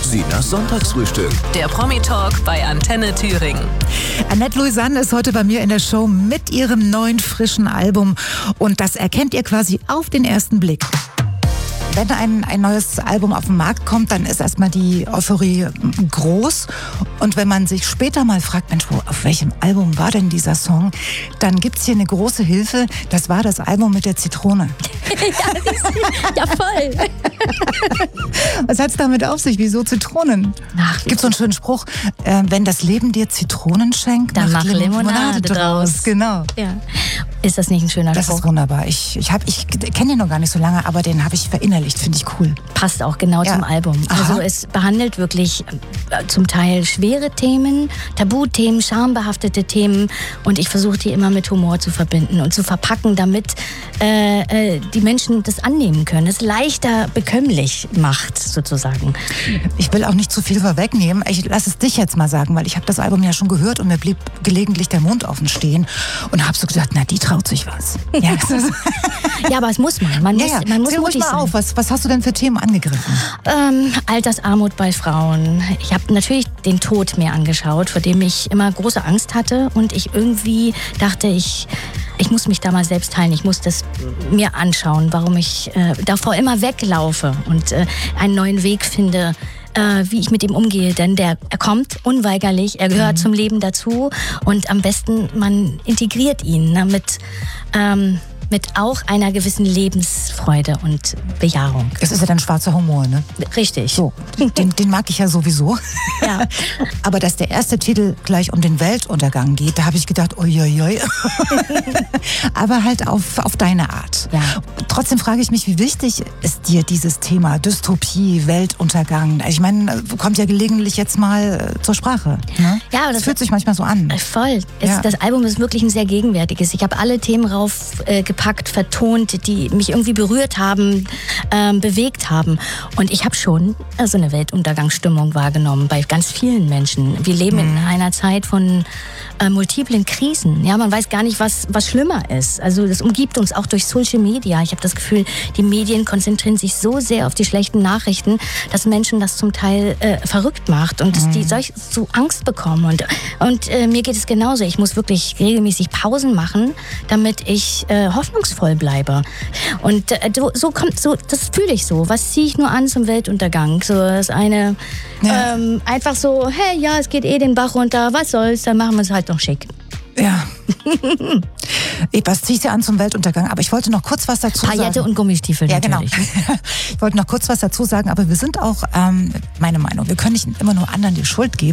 Sinas Sonntagsfrühstück. Der Promi-Talk bei Antenne Thüringen. Annette Louisanne ist heute bei mir in der Show mit ihrem neuen, frischen Album. Und das erkennt ihr quasi auf den ersten Blick. Wenn ein neues Album auf den Markt kommt, dann ist erstmal die Euphorie groß. Und wenn man sich später mal fragt, Mensch, auf welchem Album war denn dieser Song? Dann gibt's hier eine große Hilfe. Das war das Album mit der Zitrone. Ja, voll. Was hat's damit auf sich? Wieso Zitronen? Gibt so einen schönen Spruch, wenn das Leben dir Zitronen schenkt, dann mach Limonade draus. Genau. Ja. Ist das nicht ein schöner Spruch? Das ist wunderbar. Ich kenne den noch gar nicht so lange, aber den habe ich verinnerlicht. Finde ich cool. Passt auch genau zum Album. Aha. Also es behandelt wirklich zum Teil schwere Themen, Tabuthemen, schambehaftete Themen, und ich versuche die immer mit Humor zu verbinden und zu verpacken, damit die Menschen das annehmen können, es leichter bekömmlich macht sozusagen. Ich will auch nicht zu viel vorwegnehmen. Ich lasse es dich jetzt mal sagen, weil ich habe das Album ja schon gehört und mir blieb gelegentlich der Mund offen stehen und habe so gedacht, na, die traut sich was. Ja, ja, aber es muss man. Man muss Zähl ruhig mal auf. Was hast du denn für Themen angegriffen? Altersarmut bei Frauen. Ich habe natürlich den Tod mir angeschaut, vor dem ich immer große Angst hatte, und ich irgendwie dachte, ich muss mich da mal selbst heilen. Ich muss das mir anschauen, warum ich davor immer weglaufe und einen neuen Weg finde, wie ich mit ihm umgehe. Denn er kommt unweigerlich, er gehört zum Leben dazu, und am besten, man integriert ihn mit auch einer gewissen Lebensfreude und Bejahung. Es ist ja dann schwarzer Humor, ne? Richtig. So, den mag ich ja sowieso. Ja. Aber dass der erste Titel gleich um den Weltuntergang geht, da habe ich gedacht, uiuiui. Aber halt auf deine Art. Ja. Trotzdem frage ich mich, wie wichtig ist dir dieses Thema Dystopie, Weltuntergang? Ich meine, kommt ja gelegentlich jetzt mal zur Sprache. Ne? Ja, das fühlt sich manchmal so an. Voll. Das Album ist wirklich ein sehr gegenwärtiges. Ich habe alle Themen gepackt, vertont, die mich irgendwie berührt haben, bewegt haben. Und ich habe schon so eine Weltuntergangsstimmung wahrgenommen bei ganz vielen Menschen. Wir leben in einer Zeit von multiplen Krisen. Ja, man weiß gar nicht, was schlimmer ist. Also das umgibt uns auch durch Social Media. Ich habe das Gefühl, die Medien konzentrieren sich so sehr auf die schlechten Nachrichten, dass Menschen das zum Teil verrückt macht und dass die so Angst bekommen. Und mir geht es genauso. Ich muss wirklich regelmäßig Pausen machen, damit ich hoffnungsvoll bleibe. Und das fühle ich so. Was ziehe ich nur an zum Weltuntergang? So das eine, einfach so, hey, ja, es geht den Bach runter, was soll's, dann machen wir es halt noch schick. Ja. Was ziehst du an zum Weltuntergang? Aber ich wollte noch kurz was dazu sagen. Paillette und Gummistiefel natürlich. Genau. Ich wollte noch kurz was dazu sagen, aber wir sind auch, meine Meinung, wir können nicht immer nur anderen die Schuld geben.